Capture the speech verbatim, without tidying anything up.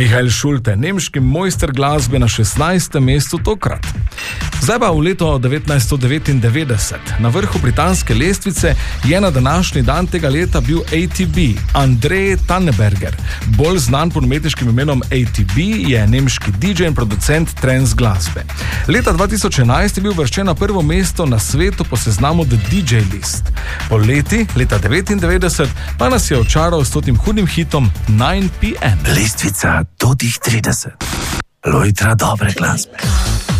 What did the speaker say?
Michael Schulte, nemški mojster glasbe na šestnajstem mestu tokrat. Zdaj pa v leto devetnajststo devetindevetdeset. Na vrhu britanske lestvice je na današnji dan tega leta bil A T B, Andrej Tanneberger. Bolj znan pod umetniškim imenom A T B je nemški D J in producent trance glasbe. Leta dva tisoč enajst je bil uvrščen na prvo mesto na svetu po seznamu The D J List. Po leti, leta devetindevetdeset, pa nas je očaral s totim hudim hitom nine P M. Lestvica do tih trideset. Lojtra dobre glasbe.